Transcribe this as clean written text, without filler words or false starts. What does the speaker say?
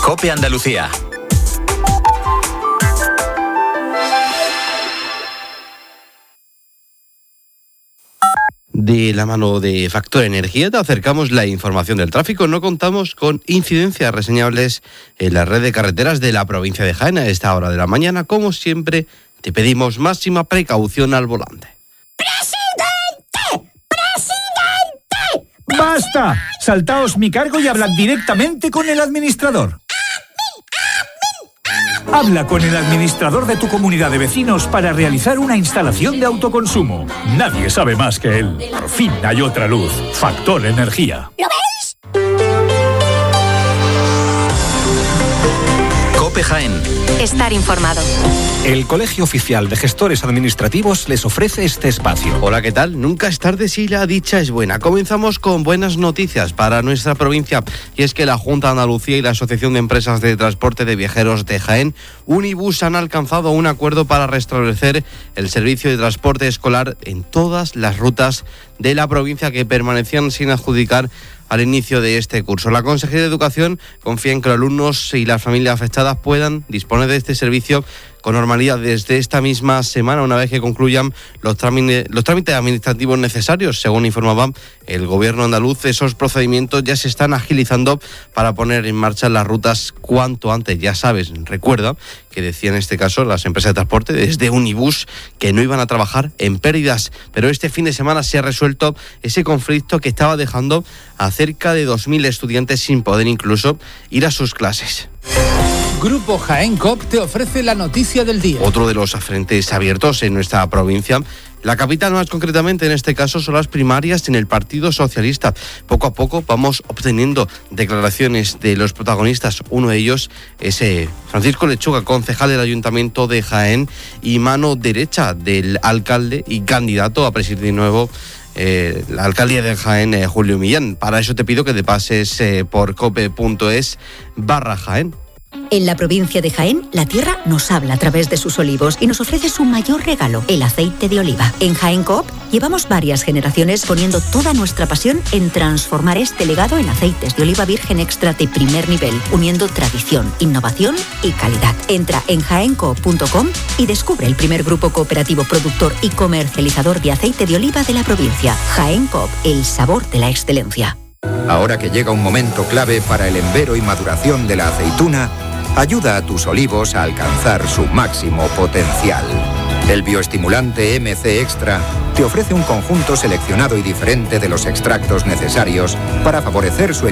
COPE Andalucía. De la mano de Factor Energía te acercamos la información del tráfico. No contamos con incidencias reseñables en la red de carreteras de la provincia de Jaén a esta hora de la mañana. Como siempre, te pedimos máxima precaución al volante. ¡Presidente! ¡Basta! Saltaos mi cargo y hablad directamente con el administrador. Habla con el administrador de tu comunidad de vecinos para realizar una instalación de autoconsumo. Nadie sabe más que él. Por fin hay otra luz. Factor Energía. ¿Lo veis? COPE Jaén. Estar informado. El Colegio Oficial de Gestores Administrativos les ofrece este espacio. Hola, ¿qué tal? Nunca es tarde si la dicha es buena. Comenzamos con buenas noticias para nuestra provincia, y es que la Junta de Andalucía y la Asociación de Empresas de Transporte de Viajeros de Jaén, Unibus, han alcanzado un acuerdo para restablecer el servicio de transporte escolar en todas las rutas de la provincia que permanecían sin adjudicar al inicio de este curso. La Consejería de Educación confía en que los alumnos y las familias afectadas puedan disponer de este servicio con normalidad desde esta misma semana, una vez que concluyan los trámites administrativos necesarios. Según informaba el Gobierno andaluz, esos procedimientos ya se están agilizando para poner en marcha las rutas cuanto antes. Ya sabes, recuerda que decía en este caso las empresas de transporte desde Unibus que no iban a trabajar en pérdidas, pero este fin de semana se ha resuelto ese conflicto que estaba dejando a cerca de 2.000 estudiantes sin poder incluso ir a sus clases. Grupo Jaén COP te ofrece la noticia del día. Otro de los frentes abiertos en nuestra provincia, la capital más concretamente en este caso, son las primarias en el Partido Socialista. Poco a poco vamos obteniendo declaraciones de los protagonistas. Uno de ellos es Francisco Lechuga, concejal del Ayuntamiento de Jaén y mano derecha del alcalde y candidato a presidir de nuevo la alcaldía de Jaén, Julio Millán. Para eso te pido que te pases por cope.es/Jaén. En la provincia de Jaén, la tierra nos habla a través de sus olivos y nos ofrece su mayor regalo, el aceite de oliva. En Jaén Coop llevamos varias generaciones poniendo toda nuestra pasión en transformar este legado en aceites de oliva virgen extra de primer nivel, uniendo tradición, innovación y calidad. Entra en jaencoop.com y descubre el primer grupo cooperativo productor y comercializador de aceite de oliva de la provincia. Jaén Coop, el sabor de la excelencia. Ahora que llega un momento clave para el envero y maduración de la aceituna, ayuda a tus olivos a alcanzar su máximo potencial. El bioestimulante MC Extra te ofrece un conjunto seleccionado y diferente de los extractos necesarios para favorecer su